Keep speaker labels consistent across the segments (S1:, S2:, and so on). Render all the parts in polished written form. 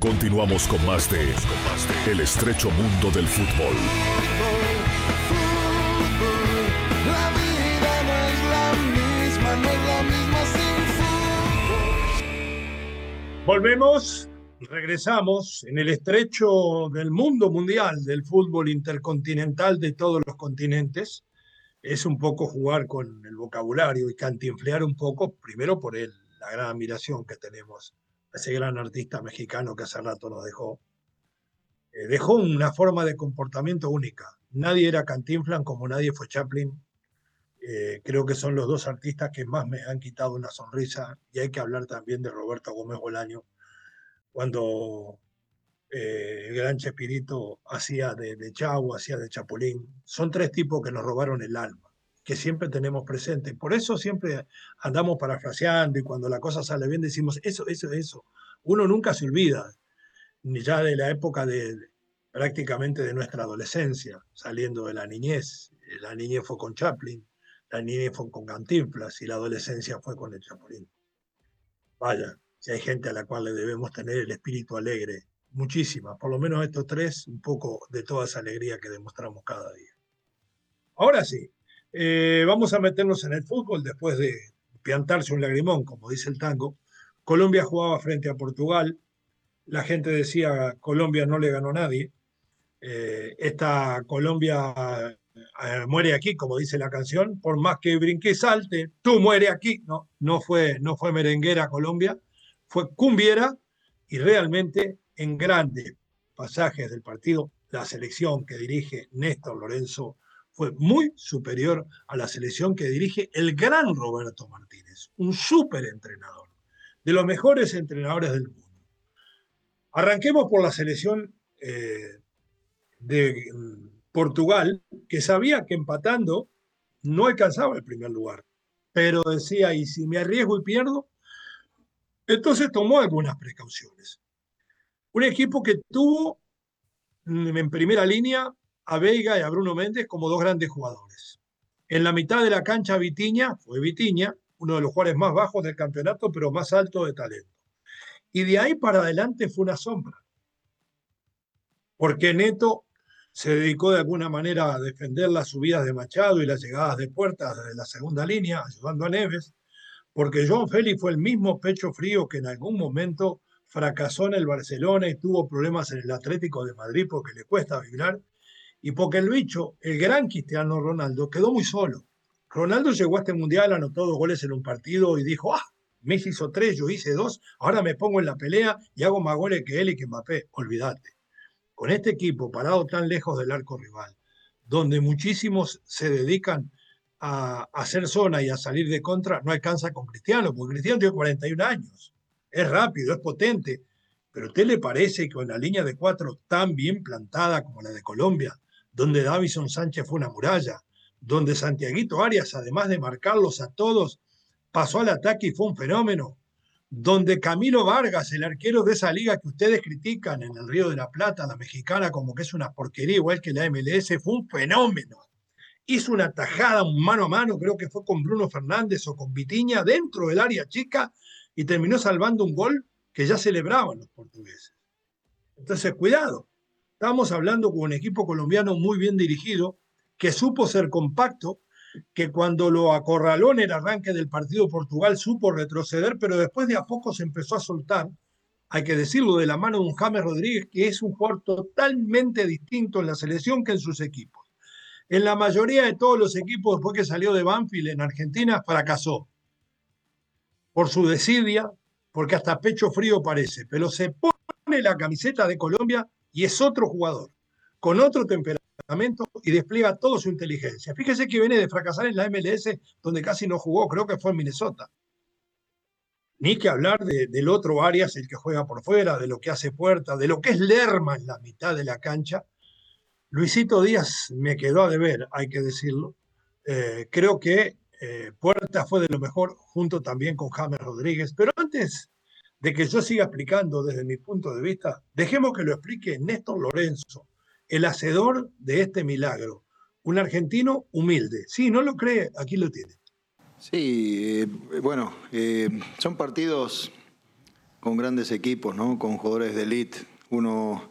S1: Continuamos con más de El estrecho mundo del fútbol.
S2: La vida no es la misma sin fútbol.
S3: Volvemos, regresamos en el estrecho del mundo mundial del fútbol intercontinental de todos los continentes. Es un poco jugar con el vocabulario y cantinflear un poco, primero por la gran admiración que tenemos a ese gran artista mexicano que hace rato nos dejó. Dejó una forma de comportamiento única. Nadie era Cantinflas como nadie fue Chaplin. Creo que son los dos artistas que más me han quitado una sonrisa, y hay que hablar también de Roberto Gómez Bolaño, cuando el gran Chespirito hacía de Chavo, hacía de Chapulín. Son tres tipos que nos robaron el alma, que siempre tenemos presente. Por eso siempre andamos parafraseando, y cuando la cosa sale bien decimos eso, eso, eso. Uno nunca se olvida, ni ya de la época prácticamente de nuestra adolescencia, saliendo de la niñez. La niñez fue con Chaplin, la niñez fue con Cantinflas y la adolescencia fue con el Chapulín. Vaya, si hay gente a la cual le debemos tener el espíritu alegre, muchísimas, por lo menos estos tres, un poco de toda esa alegría que demostramos cada día. Ahora sí, vamos a meternos en el fútbol después de piantarse un lagrimón, como dice el tango. Colombia jugaba frente a Portugal. La gente decía, Colombia no le ganó a nadie. Esta Colombia muere aquí, como dice la canción, por más que brinque y salte, tú muere aquí. No, no fue merenguera Colombia, fue cumbiera, y realmente en grandes pasajes del partido, la selección que dirige Néstor Lorenzo fue muy superior a la selección que dirige el gran Roberto Martínez, un súper entrenador, de los mejores entrenadores del mundo. Arranquemos por la selección de Portugal, que sabía que empatando no alcanzaba el primer lugar, pero decía, y si me arriesgo y pierdo, entonces tomó algunas precauciones. Un equipo que tuvo en primera línea a Veiga y a Bruno Méndez como dos grandes jugadores. En la mitad de la cancha fue Vitinha, uno de los jugadores más bajos del campeonato, pero más alto de talento. Y de ahí para adelante fue una sombra, porque Neto se dedicó de alguna manera a defender las subidas de Machado y las llegadas de Puertas desde la segunda línea, ayudando a Neves, porque João Félix fue el mismo pecho frío que en algún momento fracasó en el Barcelona y tuvo problemas en el Atlético de Madrid porque le cuesta vibrar, y porque el bicho, el gran Cristiano Ronaldo, quedó muy solo. Ronaldo llegó a este mundial, anotó 2 goles en un partido y dijo, Messi hizo 3, yo hice 2, ahora me pongo en la pelea y hago más goles que él y que Mbappé. Olvídate. Con este equipo parado tan lejos del arco rival, donde muchísimos se dedican a hacer zona y a salir de contra, no alcanza con Cristiano, porque Cristiano tiene 41 años. Es rápido, es potente, pero ¿a usted le parece que con la línea de 4 tan bien plantada como la de Colombia, donde Davison Sánchez fue una muralla, donde Santiaguito Arias, además de marcarlos a todos, pasó al ataque y fue un fenómeno, donde Camilo Vargas, el arquero de esa liga que ustedes critican en el Río de la Plata, la mexicana, como que es una porquería igual que la MLS, fue un fenómeno? Hizo una tajada, un mano a mano, creo que fue con Bruno Fernández o con Vitinha, dentro del área chica, y terminó salvando un gol que ya celebraban los portugueses. Entonces, cuidado, estamos hablando con un equipo colombiano muy bien dirigido, que supo ser compacto, que cuando lo acorraló en el arranque del partido Portugal supo retroceder, pero después de a poco se empezó a soltar, hay que decirlo, de la mano de un James Rodríguez, que es un jugador totalmente distinto en la selección que en sus equipos. En la mayoría de todos los equipos, después que salió de Banfield en Argentina, fracasó por su desidia, porque hasta pecho frío parece, pero se pone la camiseta de Colombia y es otro jugador, con otro temperamento, y despliega toda su inteligencia. Fíjese que viene de fracasar en la MLS, donde casi no jugó, creo que fue en Minnesota. Ni que hablar del otro Arias, el que juega por fuera, de lo que hace Puerta, de lo que es Lerma en la mitad de la cancha. Luisito Díaz me quedó a deber, hay que decirlo. Creo que Puerta fue de lo mejor, junto también con James Rodríguez. Pero antes de que yo siga explicando desde mi punto de vista, dejemos que lo explique Néstor Lorenzo, el hacedor de este milagro. Un argentino humilde. Sí, no lo cree, aquí lo tiene.
S4: Sí, bueno, son partidos con grandes equipos, ¿no? Con jugadores de elite. Uno,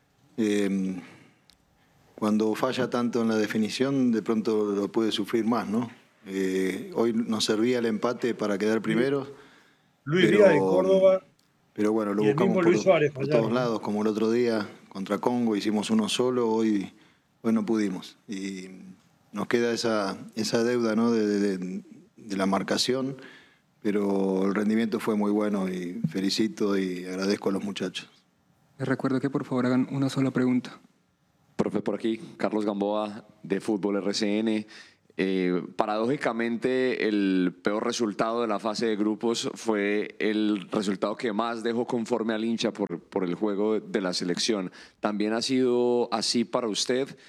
S4: cuando falla tanto en la definición, de pronto lo puede sufrir más, ¿no? Hoy nos servía el empate para quedar primeros.
S3: Luis Díaz de Córdoba.
S4: Pero bueno, lo
S3: y el
S4: buscamos
S3: mismo Luis Suárez
S4: por todos lados, como el otro día contra Congo, hicimos uno solo, hoy no pudimos. Y nos queda esa deuda, ¿no? de la marcación, pero el rendimiento fue muy bueno y felicito y agradezco a los muchachos.
S5: Les recuerdo que por favor hagan una sola pregunta.
S6: Profe, por aquí, Carlos Gamboa, de Fútbol RCN. Paradójicamente, el peor resultado de la fase de grupos fue el resultado que más dejó conforme al hincha por el juego de la selección. ¿También ha sido así para usted?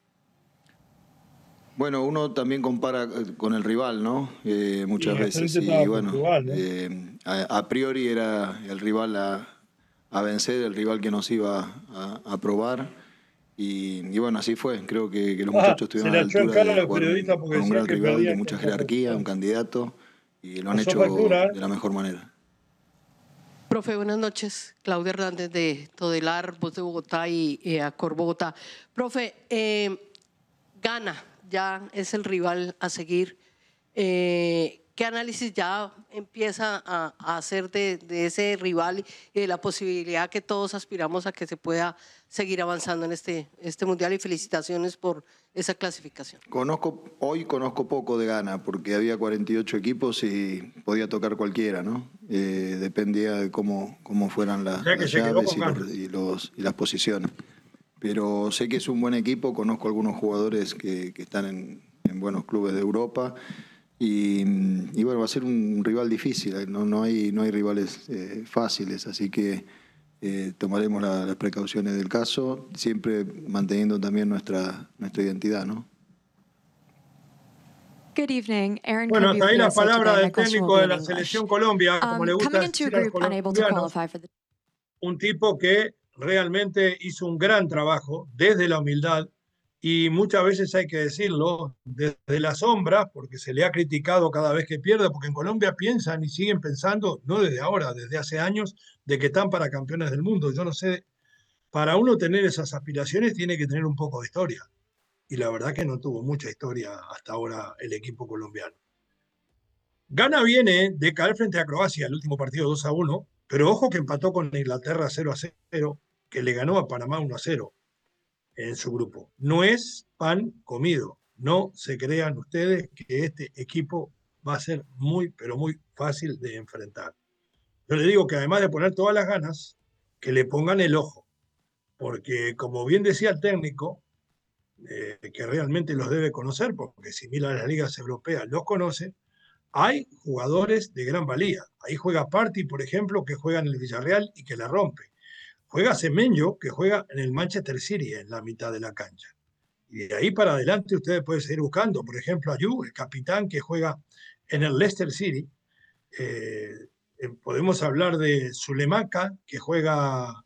S4: Bueno, uno también compara con el rival, ¿no? Muchas veces. Y bueno, rival, ¿no? A priori era el rival a vencer, el rival que nos iba a probar. Y bueno, así fue. Creo que los muchachos estuvieron a la altura de jugar con un gran rival de mucha jerarquía, un candidato, y lo han hecho de la mejor manera.
S7: Profe, buenas noches. Claudia Hernández de Todelar, Voz de Bogotá y Acor Bogotá. Profe, Ghana ya es el rival a seguir. ¿Qué análisis ya empieza a hacer de ese rival y de la posibilidad que todos aspiramos a que se pueda seguir avanzando en este mundial? Y felicitaciones por esa clasificación.
S4: Hoy conozco poco de Ghana porque había 48 equipos y podía tocar cualquiera, ¿no? Dependía de cómo fueran las llaves y las posiciones. Pero sé que es un buen equipo, conozco algunos jugadores que están en buenos clubes de Europa. Y bueno, va a ser un rival difícil, no hay rivales fáciles, así que tomaremos las precauciones del caso, siempre manteniendo también nuestra identidad, ¿no?
S8: Good evening, Aaron.
S3: Bueno, hasta ahí la palabra del técnico de la Selección Colombia, como le gusta decir a los colombianos, un tipo que realmente hizo un gran trabajo desde la humildad. Y muchas veces hay que decirlo, desde la sombra, porque se le ha criticado cada vez que pierde, porque en Colombia piensan y siguen pensando, no desde ahora, desde hace años, de que están para campeones del mundo. Yo no sé, para uno tener esas aspiraciones tiene que tener un poco de historia. Y la verdad que no tuvo mucha historia hasta ahora el equipo colombiano. Ghana viene de caer frente a Croacia, el último partido 2-1, pero ojo que empató con Inglaterra 0-0, que le ganó a Panamá 1-0. En su grupo. No es pan comido. No se crean ustedes que este equipo va a ser muy, pero muy fácil de enfrentar. Yo le digo que además de poner todas las ganas, que le pongan el ojo. Porque como bien decía el técnico, que realmente los debe conocer, porque si mira las ligas europeas los conoce, hay jugadores de gran valía. Ahí juega Partey, por ejemplo, que juega en el Villarreal y que la rompe. Juega Semenyo, que juega en el Manchester City, en la mitad de la cancha. Y de ahí para adelante ustedes pueden seguir buscando. Por ejemplo, Ayew, el capitán que juega en el Leicester City. Podemos hablar de Sulemana, que juega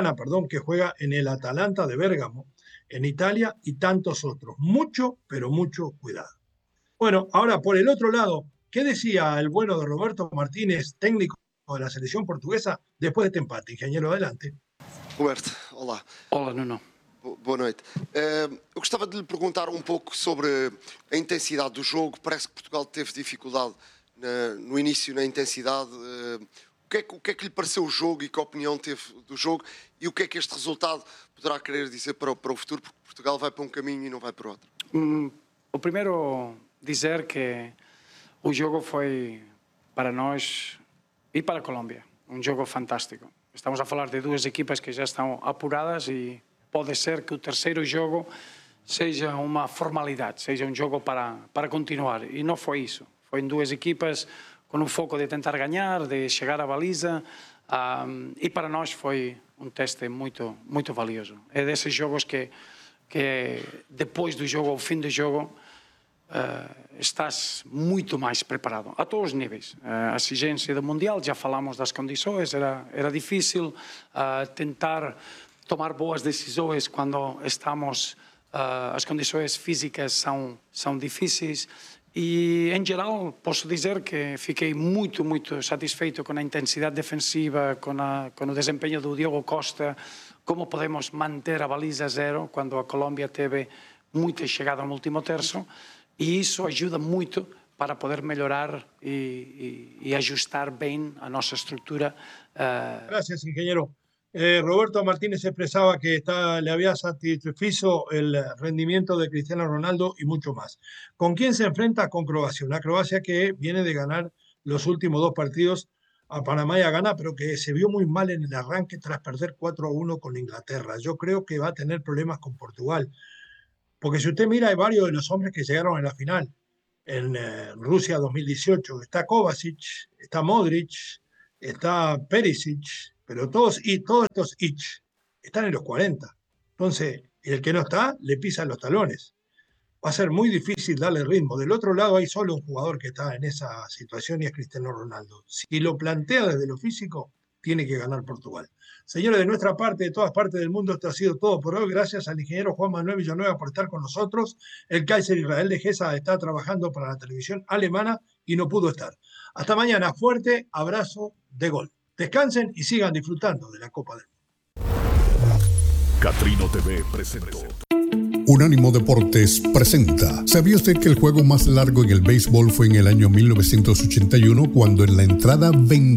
S3: en el Atalanta de Bérgamo, en Italia, y tantos otros. Mucho, pero mucho cuidado. Bueno, ahora por el otro lado, ¿qué decía el bueno de Roberto Martínez, técnico de la selección portuguesa, después de este empate? Ingeniero, adelante.
S9: Roberto, olá.
S10: Olá, Nuno.
S9: Boa noite. Eu gostava de lhe perguntar um pouco sobre a intensidade do jogo. Parece que Portugal teve dificuldade no início, na intensidade. O que é que lhe pareceu o jogo e que opinião teve do jogo? E o que é que este resultado poderá querer dizer para o futuro? Porque Portugal vai para um caminho e não vai para o outro.
S10: O primeiro, dizer que o jogo foi, para nós e para a Colômbia, um jogo fantástico. Estamos a falar de duas equipas que já estão apuradas e pode ser que o terceiro jogo seja uma formalidade, seja um jogo para continuar. E não foi isso. Foi em duas equipas com um foco de tentar ganhar, de chegar à baliza. E para nós foi um teste muito, muito valioso. É desses jogos que depois do jogo, ao fim do jogo, estás muito mais preparado, a todos os níveis. A exigência do Mundial, já falamos das condições, era difícil tentar tomar boas decisões quando estamos, as condições físicas são difíceis E, em geral, posso dizer que fiquei muito satisfeito com a intensidade defensiva, com o desempenho do Diogo Costa, como podemos manter a baliza zero quando a Colômbia teve muita chegada no último terço, e isso ajuda muito para poder melhorar e ajustar bem a nossa estrutura.
S3: Gracias, ingeniero. Roberto Martínez expresaba que le había satisfecho el rendimiento de Cristiano Ronaldo y mucho más. ¿Con quién se enfrenta? Con Croacia. Una Croacia que viene de ganar los últimos 2 partidos a Panamá y a Ghana, pero que se vio muy mal en el arranque tras perder 4-1 con Inglaterra. Yo creo que va a tener problemas con Portugal. Porque si usted mira, hay varios de los hombres que llegaron a la final en Rusia 2018. Está Kovacic, está Modric, está Perisic, pero todos estos están en los 40. Entonces, el que no está, le pisan los talones. Va a ser muy difícil darle ritmo. Del otro lado hay solo un jugador que está en esa situación y es Cristiano Ronaldo. Si lo plantea desde lo físico, tiene que ganar Portugal. Señores, de nuestra parte, de todas partes del mundo, esto ha sido todo por hoy. Gracias al ingeniero Juan Manuel Villanueva por estar con nosotros. El Kaiser Israel de Gesa está trabajando para la televisión alemana y no pudo estar. Hasta mañana. Fuerte abrazo de gol. Descansen y sigan disfrutando de la Copa del Mundo.
S1: Catrino TV presentó.
S8: Unánimo Deportes presenta. ¿Sabía usted que el juego más largo en el béisbol fue en el año 1981, cuando en la entrada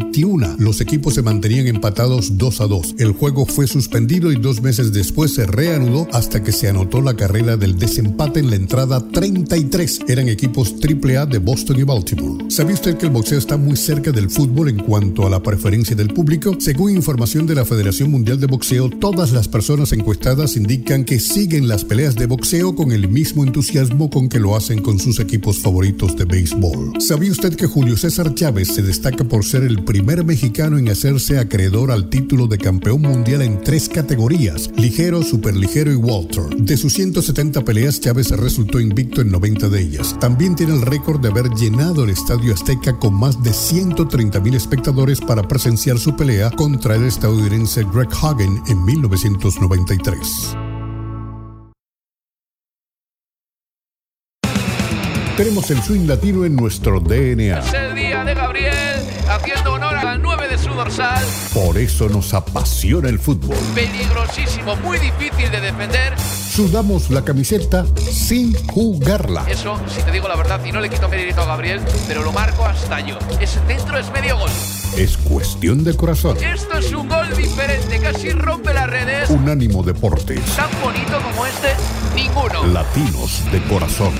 S8: 21 los equipos se mantenían empatados 2-2? El juego fue suspendido y 2 meses después se reanudó hasta que se anotó la carrera del desempate en la entrada 33. Eran equipos AAA de Boston y Baltimore. ¿Sabía usted que el boxeo está muy cerca del fútbol en cuanto a la preferencia del público? Según información de la Federación Mundial de Boxeo, todas las personas encuestadas indican que siguen las peleas de boxeo con el mismo entusiasmo con que lo hacen con sus equipos favoritos de béisbol. ¿Sabía usted que Julio César Chávez se destaca por ser el primer mexicano en hacerse acreedor al título de campeón mundial en 3 categorías: ligero, superligero y welter? De sus 170 peleas, Chávez resultó invicto en 90 de ellas. También tiene el récord de haber llenado el Estadio Azteca con más de 130,000 espectadores para presenciar su pelea contra el estadounidense Greg Hagen en 1993. Tenemos el swing latino en nuestro DNA.
S11: Es el día de Gabriel, haciendo honor al 9 de su dorsal.
S8: Por eso nos apasiona el fútbol.
S11: Peligrosísimo, muy difícil de defender.
S8: Sudamos la camiseta sin jugarla.
S11: Eso, si te digo la verdad, y no le quito mérito a Gabriel, pero lo marco hasta yo. Ese centro es medio gol.
S8: Es cuestión de corazón.
S11: Esto es un gol diferente, casi rompe las redes.
S8: Unánimo Deportes.
S11: Tan bonito como este, ninguno.
S8: Latinos de corazón.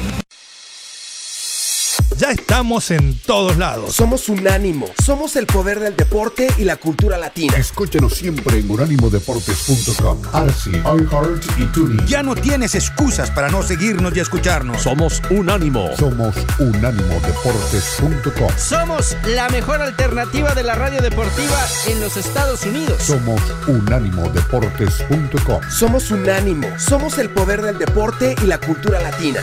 S12: Ya estamos en todos lados.
S13: Somos Unánimo. Somos el poder del deporte y la cultura latina.
S8: Escúchanos siempre en unánimodeportes.com, Arsi, iHeart y TuneIn.
S12: Ya no tienes excusas para no seguirnos y escucharnos.
S8: Somos Unánimo. Somos unánimodeportes.com.
S14: Somos la mejor alternativa de la radio deportiva en los Estados Unidos.
S8: Somos unánimodeportes.com.
S13: Somos Unánimo. Somos el poder del deporte y la cultura latina.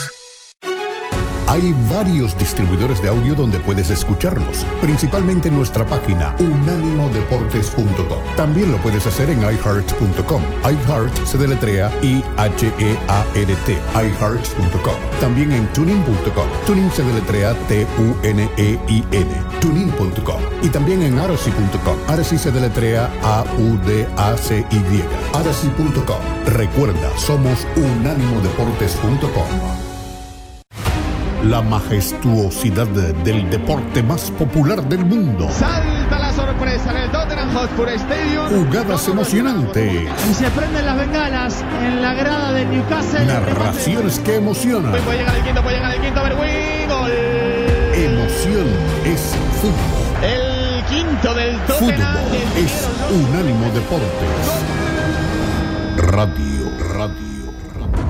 S8: Hay varios distribuidores de audio donde puedes escucharnos, principalmente en nuestra página unánimodeportes.com. También lo puedes hacer en iHeart.com. iHeart se deletrea IHEART, iHeart.com. También en tuning.com. Tuning se deletrea TUNEIN, tuning.com. Y también en Arasi.com. Arasi se deletrea AUDACY, Arasi.com. Recuerda, somos unánimodeportes.com. La majestuosidad del deporte más popular del mundo.
S15: Salta la sorpresa en el Tottenham Hotspur Stadium.
S8: Jugadas emocionantes.
S15: Y se prenden las bengalas en la grada de Newcastle.
S8: Narraciones que emocionan.
S15: Puede llegar el quinto, a ver, gol.
S8: Emoción es fútbol.
S15: El quinto del Tottenham.
S8: Fútbol es Unánimo Deportes. Radio.